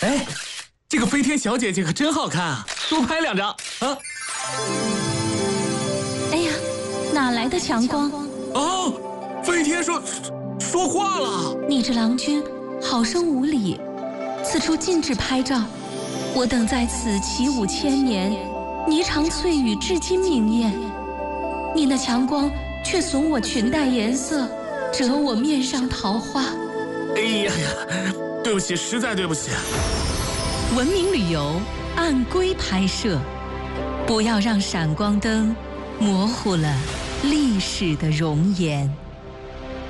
哎，这个飞天小姐姐可真好看啊，多拍2张啊！ 哎呀，哪来的强光？ 哦，飞天说话了。 你这郎君好生无礼，此处禁止拍照。我等在此起舞1000年，霓裳翠羽至今明艳。你那强光却损我裙带颜色，折我面上桃花。 哎呀呀，对不起，实在对不起。 文明旅游按规拍摄，不要让闪光灯模糊了历史的容颜。